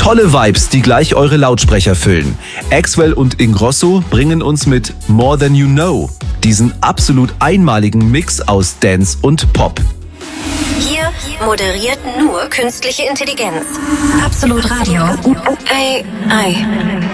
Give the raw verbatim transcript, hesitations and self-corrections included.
Tolle Vibes, die gleich eure Lautsprecher füllen. Axwell und Ingrosso bringen uns mit More Than You Know diesen absolut einmaligen Mix aus Dance und Pop. Hier moderiert nur künstliche Intelligenz. Absolut Radio. Ei, ei.